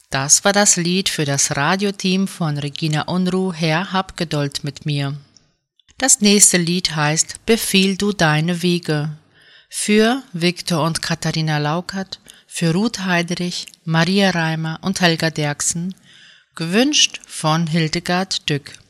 Das war das Lied für das Radioteam von Regina Unruh, Herr, hab Geduld mit mir. Das nächste Lied heißt Befiehl du deine Wege. Für Viktor und Katharina Laukert, für Ruth Heidrich, Maria Reimer und Helga Derksen, gewünscht von Hildegard Dück.